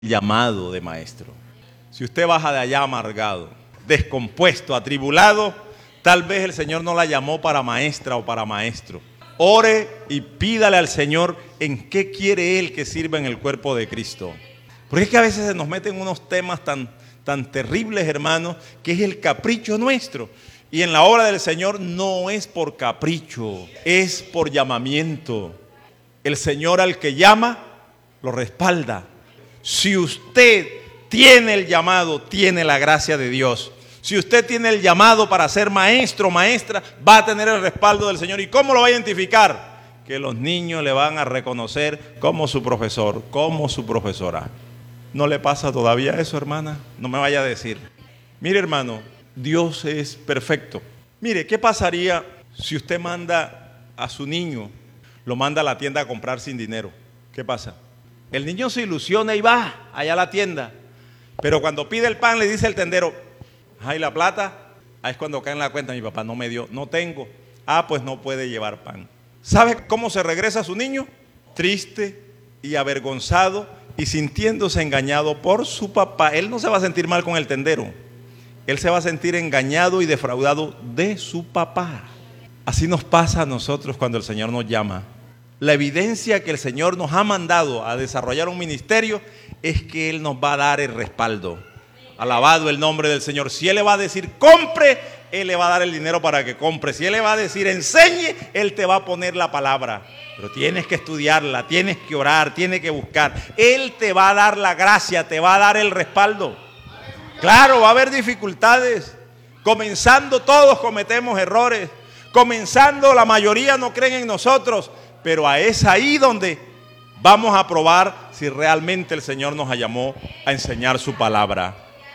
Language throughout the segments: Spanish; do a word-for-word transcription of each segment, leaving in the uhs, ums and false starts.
llamado de maestro. Si usted baja de allá amargado, descompuesto, atribulado, tal vez el Señor no la llamó para maestra o para maestro. Ore y pídale al Señor en qué quiere Él que sirva en el cuerpo de Cristo. Porque es que a veces se nos meten unos temas tan, tan terribles, hermanos, que es el capricho nuestro. Y en la obra del Señor no es por capricho, es por llamamiento. El Señor al que llama, lo respalda. Si usted tiene el llamado, tiene la gracia de Dios. Si usted tiene el llamado para ser maestro o maestra, va a tener el respaldo del Señor. ¿Y cómo lo va a identificar? Que los niños le van a reconocer como su profesor, como su profesora. ¿No le pasa todavía eso, hermana? No me vaya a decir. Mire, hermano, Dios es perfecto. Mire, ¿qué pasaría si usted manda a su niño, lo manda a la tienda a comprar sin dinero? ¿Qué pasa? El niño se ilusiona y va allá a la tienda. Pero cuando pide el pan le dice el tendero, ¿ay, la plata? Ahí es cuando cae en la cuenta, mi papá no me dio, no tengo. Ah, pues no puede llevar pan. ¿Sabe cómo se regresa su niño? Triste y avergonzado y sintiéndose engañado por su papá. Él no se va a sentir mal con el tendero. Él se va a sentir engañado y defraudado de su papá. Así nos pasa a nosotros cuando el Señor nos llama. La evidencia que el Señor nos ha mandado a desarrollar un ministerio es que Él nos va a dar el respaldo. Alabado el nombre del Señor. Si Él le va a decir compre, Él le va a dar el dinero para que compre. Si Él le va a decir enseñe, Él te va a poner la palabra. Pero tienes que estudiarla, tienes que orar, tienes que buscar. Él te va a dar la gracia, te va a dar el respaldo. Claro, va a haber dificultades. Comenzando todos cometemos errores. Comenzando la mayoría no creen en nosotros. Pero es ahí donde vamos a probar si realmente el Señor nos llamó a enseñar su palabra.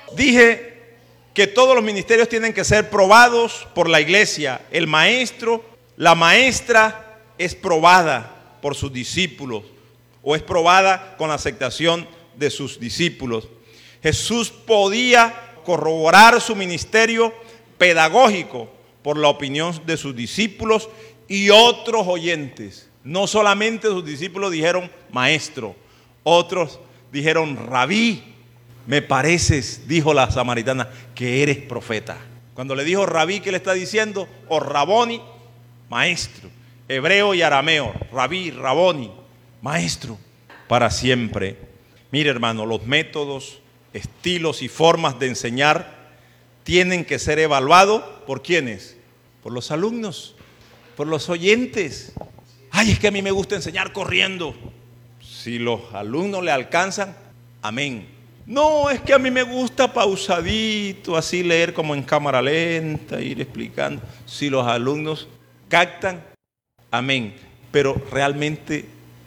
Dije que todos los ministerios tienen que ser probados por la iglesia. El maestro, la maestra es probada por sus discípulos o es probada con la aceptación de sus discípulos. Jesús podía corroborar su ministerio pedagógico por la opinión de sus discípulos y otros oyentes. No solamente sus discípulos dijeron maestro, otros dijeron rabí. Me pareces, dijo la samaritana, que eres profeta. Cuando le dijo rabí, ¿qué le está diciendo? O raboni, maestro. Hebreo y arameo, rabí, raboni, maestro, para siempre. Mire, hermano, los métodos, estilos y formas de enseñar tienen que ser evaluados ¿por quiénes? Por los alumnos, por los oyentes. Ay, es que a mí me gusta enseñar corriendo. Si los alumnos le alcanzan, amén. No, es que a mí me gusta pausadito, así leer como en cámara lenta, ir explicando. Si los alumnos captan, amén. Pero realmente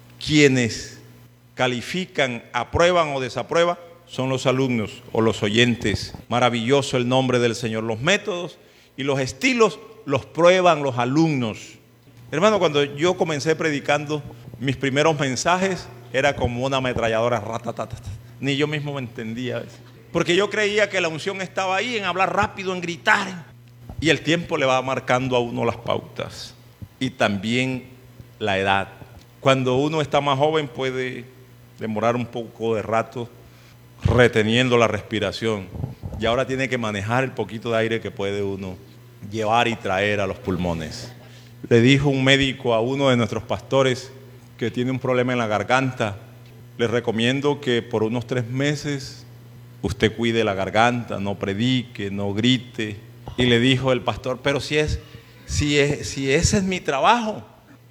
quienes califican, aprueban o desaprueban, son los alumnos o los oyentes. Maravilloso el nombre del Señor. Los métodos y los estilos los prueban los alumnos. Hermano, cuando yo comencé predicando, mis primeros mensajes era como una ametralladora, ratatatata. Ni yo mismo me entendía a veces. Porque yo creía que la unción estaba ahí, en hablar rápido, en gritar. Y el tiempo le va marcando a uno las pautas. Y también la edad. Cuando uno está más joven puede demorar un poco de rato reteniendo la respiración. Y ahora tiene que manejar el poquito de aire que puede uno llevar y traer a los pulmones. Le dijo un médico a uno de nuestros pastores que tiene un problema en la garganta. Le recomiendo que por unos tres meses usted cuide la garganta, no predique, no grite. Y le dijo el pastor, pero si, es, si, es, si ese es mi trabajo,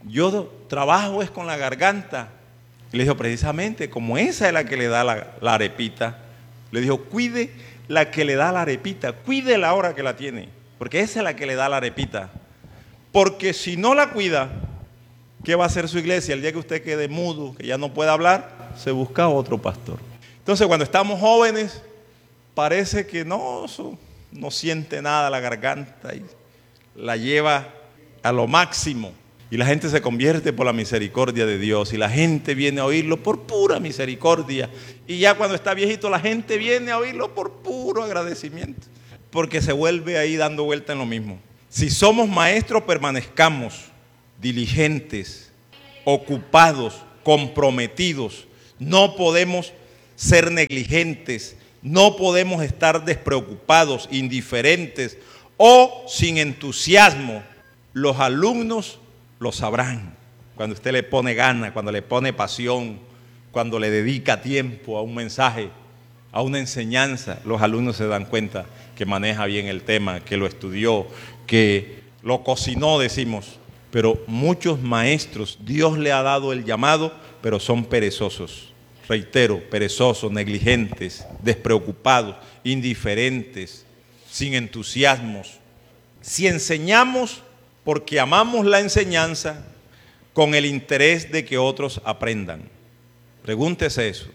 yo trabajo es con la garganta. Y le dijo, precisamente, como esa es la que le da la, la arepita, le dijo, cuide la que le da la arepita, cuide la hora que la tiene, porque esa es la que le da la arepita. Porque si no la cuida, ¿qué va a hacer su iglesia? El día que usted quede mudo, que ya no pueda hablar, se busca otro pastor. Entonces, cuando estamos jóvenes, parece que no, no siente nada la garganta y la lleva a lo máximo. Y la gente se convierte por la misericordia de Dios. Y la gente viene a oírlo por pura misericordia. Y ya cuando está viejito, la gente viene a oírlo por puro agradecimiento. Porque se vuelve ahí dando vuelta en lo mismo. Si somos maestros, permanezcamos diligentes, ocupados, comprometidos. No podemos ser negligentes, no podemos estar despreocupados, indiferentes o sin entusiasmo. Los alumnos lo sabrán. Cuando usted le pone gana, cuando le pone pasión, cuando le dedica tiempo a un mensaje, a una enseñanza, los alumnos se dan cuenta que maneja bien el tema, que lo estudió, que lo cocinó, decimos. Pero muchos maestros, Dios le ha dado el llamado, pero son perezosos. Reitero, perezosos, negligentes, despreocupados, indiferentes, sin entusiasmos. Si enseñamos porque amamos la enseñanza, con el interés de que otros aprendan. Pregúntese eso.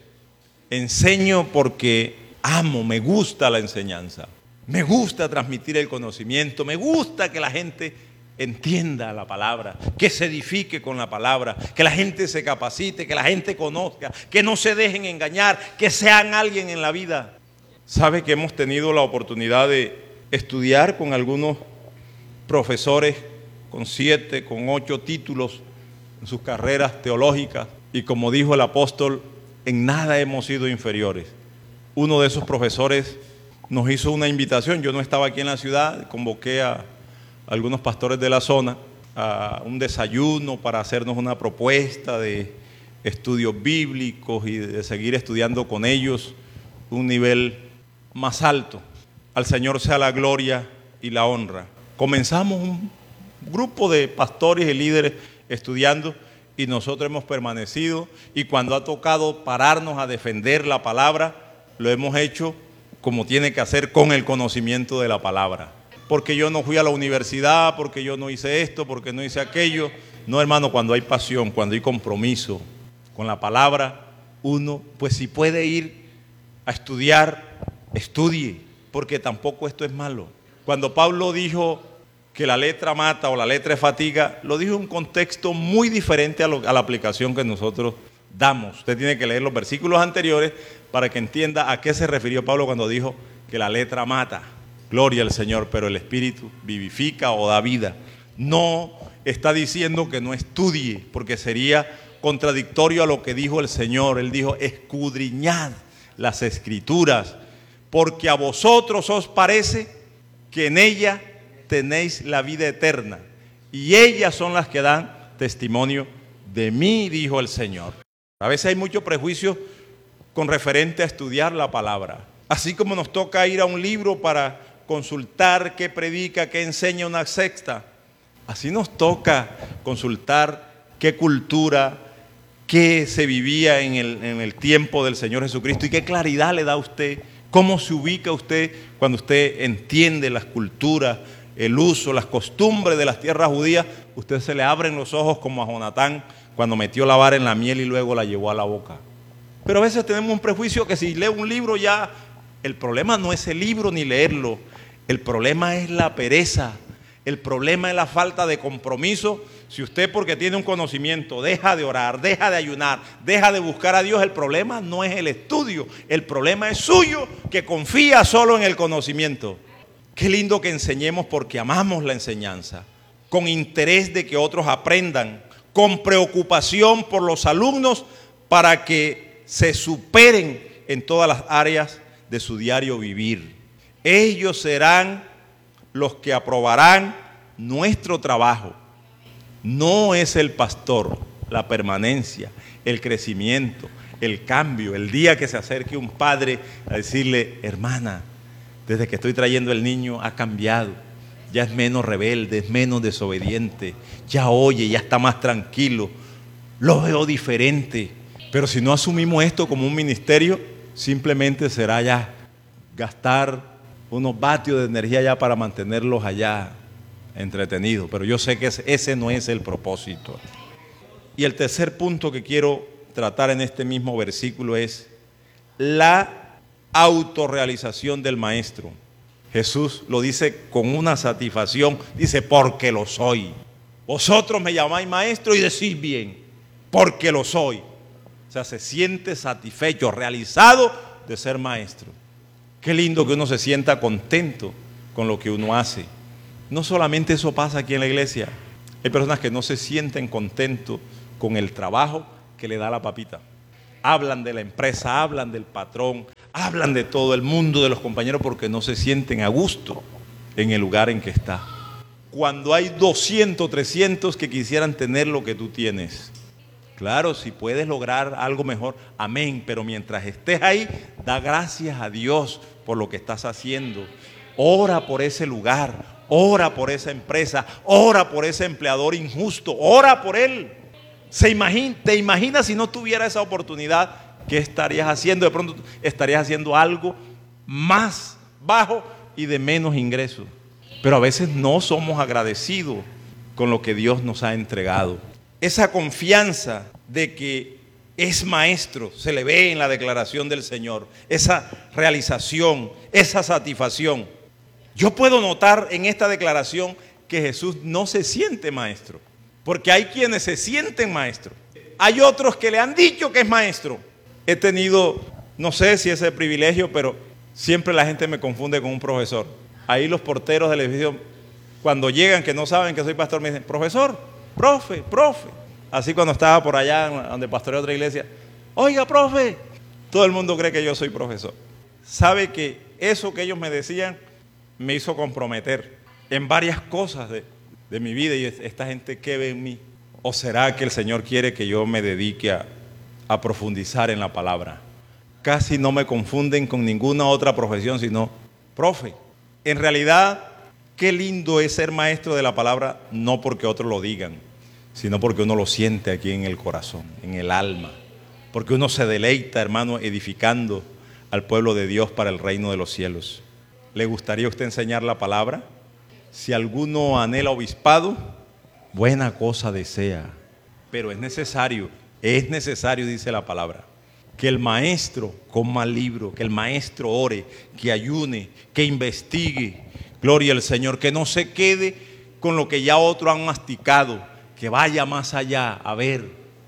Enseño porque amo, me gusta la enseñanza, me gusta transmitir el conocimiento, me gusta que la gente entienda la palabra, que se edifique con la palabra, que la gente se capacite, que la gente conozca, que no se dejen engañar, que sean alguien en la vida. ¿Sabe que hemos tenido la oportunidad de estudiar con algunos profesores con siete, con ocho títulos en sus carreras teológicas? Y como dijo el apóstol, en nada hemos sido inferiores. Uno de esos profesores nos hizo una invitación. Yo no estaba aquí en la ciudad, convoqué a algunos pastores de la zona a un desayuno para hacernos una propuesta de estudios bíblicos y de seguir estudiando con ellos un nivel más alto. Al Señor sea la gloria y la honra. Comenzamos un grupo de pastores y líderes estudiando y nosotros hemos permanecido, y cuando ha tocado pararnos a defender la palabra, lo hemos hecho como tiene que hacer, con el conocimiento de la palabra. Porque yo no fui a la universidad, porque yo no hice esto, porque no hice aquello. No, hermano, cuando hay pasión, cuando hay compromiso con la palabra, uno, pues si puede ir a estudiar, estudie, porque tampoco esto es malo. Cuando Pablo dijo que la letra mata o la letra es fatiga, lo dijo en un contexto muy diferente a, lo, a la aplicación que nosotros damos. Usted tiene que leer los versículos anteriores para que entienda a qué se refirió Pablo cuando dijo que la letra mata. Gloria al Señor, pero el Espíritu vivifica o da vida. No está diciendo que no estudie, porque sería contradictorio a lo que dijo el Señor. Él dijo, escudriñad las Escrituras, porque a vosotros os parece que en ella tenéis la vida eterna, y ellas son las que dan testimonio de mí, dijo el Señor. A veces hay mucho prejuicio con referente a estudiar la palabra. Así como nos toca ir a un libro para consultar qué predica, qué enseña una secta, así nos toca consultar qué cultura, qué se vivía en el, en el tiempo del Señor Jesucristo y qué claridad le da a usted, cómo se ubica usted cuando usted entiende las culturas, el uso, las costumbres de las tierras judías. Usted se le abren los ojos como a Jonatán cuando metió la vara en la miel y luego la llevó a la boca. Pero a veces tenemos un prejuicio que si lee un libro ya, el problema no es el libro ni leerlo, el problema es la pereza, el problema es la falta de compromiso. Si usted, porque tiene un conocimiento, deja de orar, deja de ayunar, deja de buscar a Dios, el problema no es el estudio, el problema es suyo, que confía solo en el conocimiento. Qué lindo que enseñemos porque amamos la enseñanza, con interés de que otros aprendan, con preocupación por los alumnos para que se superen en todas las áreas de su diario vivir. Ellos serán los que aprobarán nuestro trabajo. No es el pastor, la permanencia, el crecimiento, el cambio. El día que se acerque un padre a decirle, hermana, desde que estoy trayendo el niño ha cambiado, ya es menos rebelde, es menos desobediente, ya oye, ya está más tranquilo, lo veo diferente. Pero si no asumimos esto como un ministerio, simplemente será ya gastar unos vatios de energía ya para mantenerlos allá entretenidos. Pero yo sé que ese no es el propósito. Y el tercer punto que quiero tratar en este mismo versículo es la autorrealización del maestro. Jesús lo dice con una satisfacción, dice, porque lo soy. Vosotros me llamáis maestro y decís bien, porque lo soy. O sea, se siente satisfecho, realizado de ser maestro. Qué lindo que uno se sienta contento con lo que uno hace. No solamente eso pasa aquí en la iglesia. Hay personas que no se sienten contentos con el trabajo que le da la papita. hablan de la empresa, hablan del patrón, hablan de todo el mundo, de los compañeros, porque no se sienten a gusto en el lugar en que está. Cuando hay doscientos, trescientos que quisieran tener lo que tú tienes. Claro, si puedes lograr algo mejor, amén, pero mientras estés ahí, da gracias a Dios por lo que estás haciendo. Ora por ese lugar, ora por esa empresa, ora por ese empleador injusto, ora por él. ¿Se imagina, ¿Te imaginas si no tuviera esa oportunidad? ¿Qué estarías haciendo? De pronto estarías haciendo algo más bajo y de menos ingresos. Pero a veces no somos agradecidos con lo que Dios nos ha entregado. Esa confianza de que es maestro se le ve en la declaración del Señor. Esa realización, esa satisfacción. Yo puedo notar en esta declaración que Jesús no se siente maestro. Porque hay quienes se sienten maestros. Hay otros que le han dicho que es maestro. He tenido, no sé si ese privilegio, pero siempre la gente me confunde con un profesor. Ahí los porteros del edificio, cuando llegan que no saben que soy pastor, me dicen, profesor, profe, profe. Así cuando estaba por allá donde pastoreé otra iglesia, oiga, profe. Todo el mundo cree que yo soy profesor. Sabe que eso que ellos me decían me hizo comprometer en varias cosas de, de mi vida. Y esta gente, ¿qué ve en mí? ¿O será que el Señor quiere que yo me dedique a, a profundizar en la palabra? Casi no me confunden con ninguna otra profesión, sino profe. En realidad, qué lindo es ser maestro de la palabra, no porque otros lo digan, sino porque uno lo siente aquí en el corazón, en el alma. Porque uno se deleita, hermano, edificando al pueblo de Dios para el reino de los cielos. ¿Le gustaría a usted enseñar la palabra? Si alguno anhela obispado, buena cosa desea. Pero es necesario, es necesario, dice la palabra, que el maestro coma libro, que el maestro ore, que ayune, que investigue, gloria al Señor, que no se quede con lo que ya otros han masticado, que vaya más allá a ver,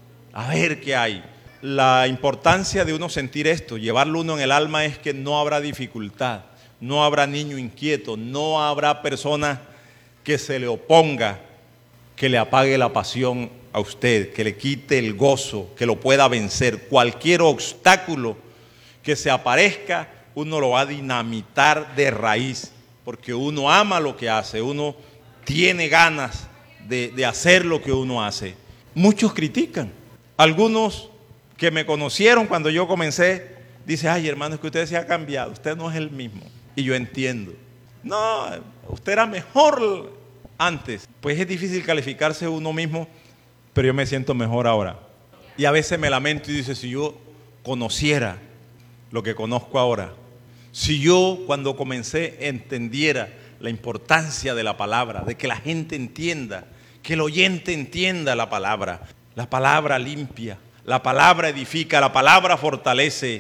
a ver qué hay. La importancia de uno sentir esto, llevarlo uno en el alma, es que no habrá dificultad, no habrá niño inquieto, no habrá persona que se le oponga, que le apague la pasión a usted, que le quite el gozo, que lo pueda vencer. Cualquier obstáculo que se aparezca, uno lo va a dinamitar de raíz, porque uno ama lo que hace, uno tiene ganas de, de hacer lo que uno hace. Muchos critican. Algunos que me conocieron cuando yo comencé, dicen, ay hermano, es que usted se ha cambiado, usted no es el mismo. Y yo entiendo. No, usted era mejor antes. Pues es difícil calificarse uno mismo, pero yo me siento mejor ahora. Y a veces me lamento y dice, si yo conociera lo que conozco ahora, si yo cuando comencé entendiera la importancia de la palabra, de que la gente entienda, que el oyente entienda la palabra, la palabra limpia, la palabra edifica, la palabra fortalece.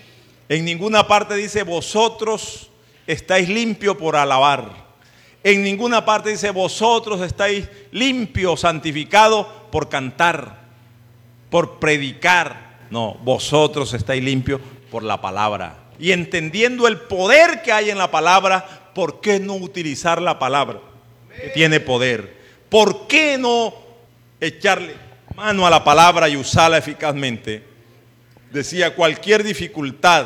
En ninguna parte dice, vosotros estáis limpios por alabar. En ninguna parte dice, vosotros estáis limpios, santificados por cantar, por predicar. No, vosotros estáis limpios por la palabra. Y entendiendo el poder que hay en la palabra, ¿por qué no utilizar la palabra que tiene poder? ¿Por qué no echarle mano a la palabra y usarla eficazmente? Decía, cualquier dificultad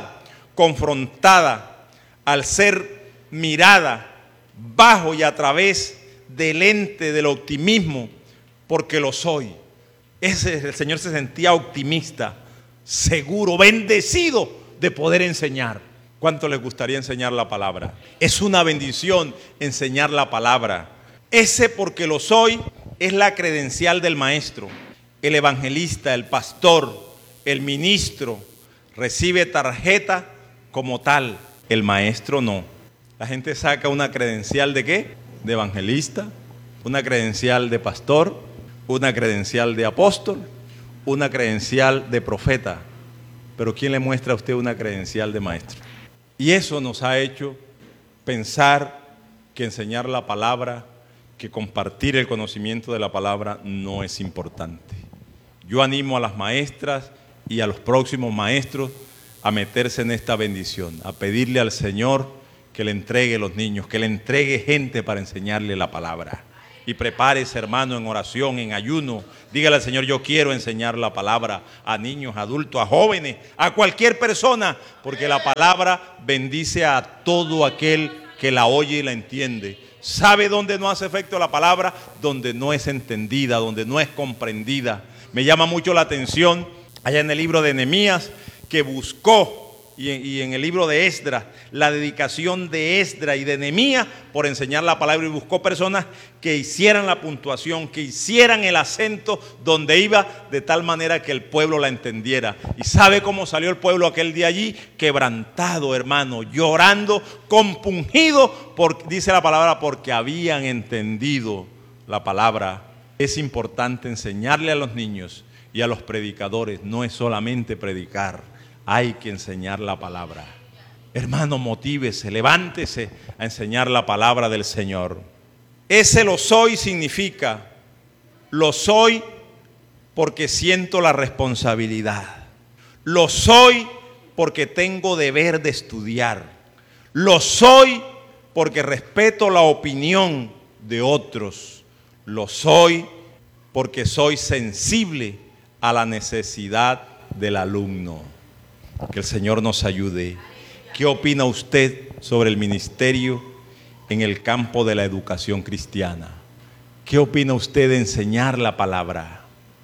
confrontada al ser mirada bajo y a través del lente del optimismo, porque lo soy. Ese, el Señor se sentía optimista, seguro, bendecido de poder enseñar. ¿Cuánto les gustaría enseñar la palabra? Es una bendición enseñar la palabra. Ese porque lo soy es la credencial del maestro. El evangelista, el pastor, el ministro recibe tarjeta como tal. El maestro no. La gente saca una credencial de ¿qué? De evangelista, una credencial de pastor, una credencial de apóstol, una credencial de profeta. Pero ¿quién le muestra a usted una credencial de maestro? Y eso nos ha hecho pensar que enseñar la palabra, que compartir el conocimiento de la palabra no es importante. Yo animo a las maestras y a los próximos maestros a meterse en esta bendición, a pedirle al Señor que le entregue los niños, que le entregue gente para enseñarle la palabra. y prepárese, hermano, en oración, en ayuno. Dígale al Señor, yo quiero enseñar la palabra a niños, a adultos, a jóvenes, a cualquier persona, porque la palabra bendice a todo aquel que la oye y la entiende. ¿Sabe dónde no hace efecto la palabra? Donde no es entendida, donde no es comprendida. Me llama mucho la atención allá en el libro de Nehemías, que buscó, y en, y en el libro de Esdras, la dedicación de Esdras y de Nehemías por enseñar la palabra, y buscó personas que hicieran la puntuación, que hicieran el acento donde iba, de tal manera que el pueblo la entendiera. ¿Y sabe cómo salió el pueblo aquel día allí? Quebrantado, hermano, llorando, compungido, por, dice la palabra, porque habían entendido la palabra. Es importante enseñarle a los niños y a los predicadores. No es solamente predicar, hay que enseñar la palabra. Hermano, motívese, levántese a enseñar la palabra del Señor. Ese lo soy significa, lo soy porque siento la responsabilidad. Lo soy porque tengo deber de estudiar. Lo soy porque respeto la opinión de otros. Lo soy porque soy sensible a la necesidad del alumno. Que el Señor nos ayude. ¿Qué opina usted sobre el ministerio en el campo de la educación cristiana? ¿Qué opina usted de enseñar la palabra?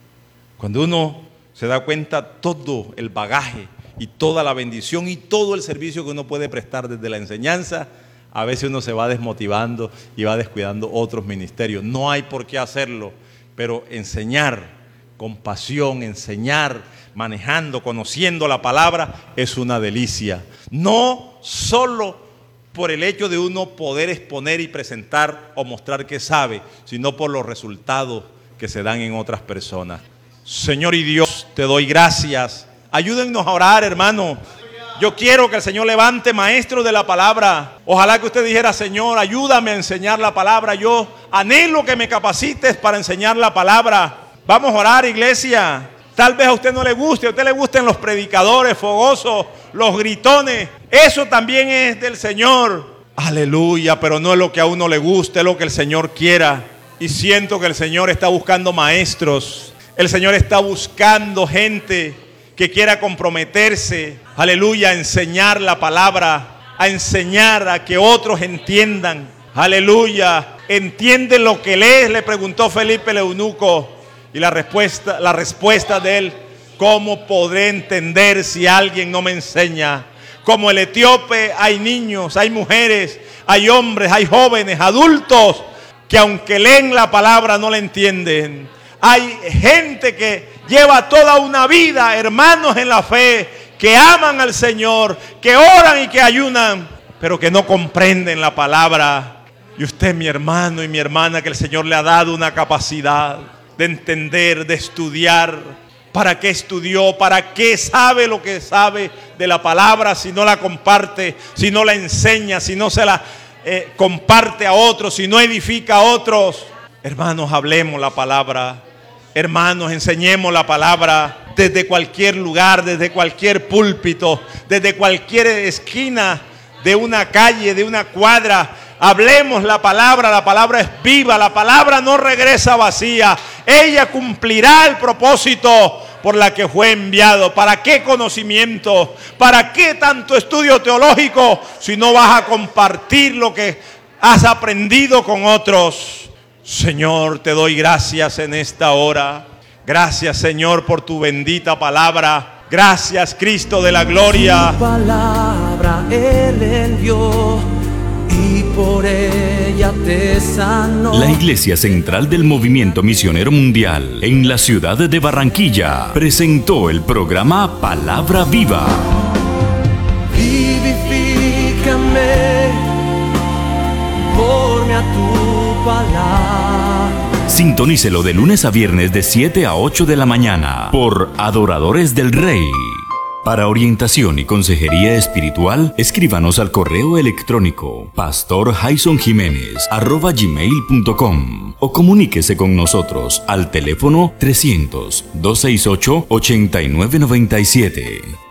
Cuando uno se da cuenta todo el bagaje y toda la bendición y todo el servicio que uno puede prestar desde la enseñanza, a veces uno se va desmotivando y va descuidando otros ministerios. No hay por qué hacerlo, pero enseñar con pasión, enseñar, manejando, conociendo la palabra, es una delicia. No solo por el hecho de uno poder exponer y presentar o mostrar que sabe, sino por los resultados que se dan en otras personas. Señor y Dios, te doy gracias. Ayúdennos a orar, hermano. Yo quiero que el Señor levante maestros de la palabra. Ojalá que usted dijera, Señor, ayúdame a enseñar la palabra. Yo anhelo que me capacites para enseñar la palabra. Vamos a orar, iglesia. Tal vez a usted no le guste, a usted le gusten los predicadores fogosos, los gritones. Eso también es del Señor. Aleluya, pero no es lo que a uno le guste, es lo que el Señor quiera. Y siento que el Señor está buscando maestros. El Señor está buscando gente que quiera comprometerse, aleluya, a enseñar la palabra, a enseñar a que otros entiendan. Aleluya, ¿entienden lo que lees?, le preguntó Felipe el eunuco. Y la respuesta, la respuesta de él, ¿cómo podré entender si alguien no me enseña? Como el etíope, hay niños, hay mujeres, hay hombres, hay jóvenes, adultos, que aunque leen la palabra no la entienden. Hay gente que lleva toda una vida, hermanos en la fe, que aman al Señor, que oran y que ayunan, pero que no comprenden la palabra. Y usted, mi hermano y mi hermana, que el Señor le ha dado una capacidad de entender, de estudiar. ¿Para qué estudió? ¿Para qué sabe lo que sabe de la palabra si no la comparte, si no la enseña, si no se la eh, comparte a otros, si no edifica a otros? Hermanos, hablemos la palabra. Hermanos, enseñemos la palabra desde cualquier lugar, desde cualquier púlpito, desde cualquier esquina de una calle, de una cuadra. Hablemos la palabra, la palabra es viva, la palabra no regresa vacía. Ella cumplirá el propósito por la que fue enviado. ¿Para qué conocimiento? ¿Para qué tanto estudio teológico si no vas a compartir lo que has aprendido con otros? Señor, te doy gracias en esta hora. Gracias, Señor, por tu bendita palabra. Gracias, Cristo de la gloria. Tu palabra Él envió y por ella te sanó. La Iglesia Central del Movimiento Misionero Mundial en la ciudad de Barranquilla presentó el programa Palabra Viva. Vivifícame conforme a tu palabra. Sintonícelo de lunes a viernes de siete a ocho de la mañana por Adoradores del Rey. Para orientación y consejería espiritual, escríbanos al correo electrónico pastor jason jiménez arroba gmail punto com o comuníquese con nosotros al teléfono trescientos, doscientos sesenta y ocho, ochenta y nueve noventa y siete.